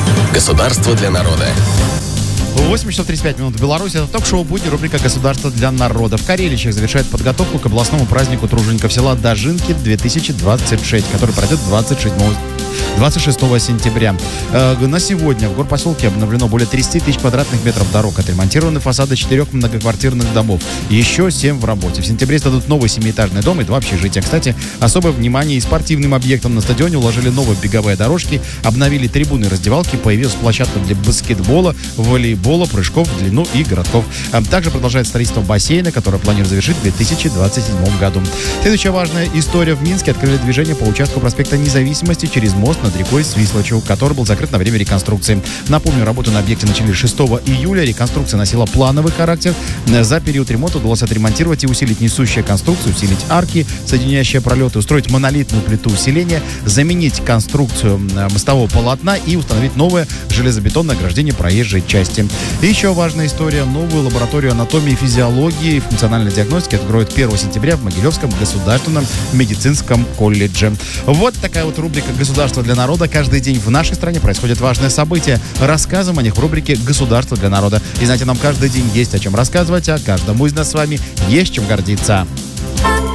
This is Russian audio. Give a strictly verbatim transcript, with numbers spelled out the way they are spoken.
Государство для народа. восемь часов тридцать пять минут в Беларуси. Это ток-шоу «Будни», рубрика «Государство для народа». В Кареличах завершает подготовку к областному празднику тружеников села Дожинки две тысячи двадцать шесть, который пройдет двадцать шестого сентября. Э, на сегодня в горпоселке обновлено более тридцать тысяч квадратных метров дорог, отремонтированы фасады четырех многоквартирных домов. Еще семь в работе. В сентябре сдадут новый семиэтажный дом и два общежития. Кстати, особое внимание и спортивным объектам на стадионе уложили новые беговые дорожки, обновили трибуны и раздевалки, появилась площадка для баскетбола, волейбола, прыжков в длину и городков. А также продолжает строительство бассейна, которое планируют завершить в две тысячи двадцать седьмом году. Следующая важная история. В Минске открыли движение по участку проспекта Независимости через мост над рекой Свислочу, который был закрыт на время реконструкции. Напомню, работы на объекте начали шестого июля. Реконструкция носила плановый характер. За период ремонта удалось отремонтировать и усилить несущие конструкцию, усилить арки, соединяющие пролеты, устроить монолитную плиту усиления, заменить конструкцию мостового полотна и установить новое железобетонное ограждение проезжей части. И еще важная история. Новую лабораторию анатомии, физиологии и функциональной диагностики откроют первого сентября в Могилевском государственном медицинском колледже. Вот такая вот рубрика «Государство для народа». Каждый день в нашей стране происходят важные события. Рассказываем о них в рубрике «Государство для народа». И знаете, нам каждый день есть о чем рассказывать, а каждому из нас с вами есть чем гордиться.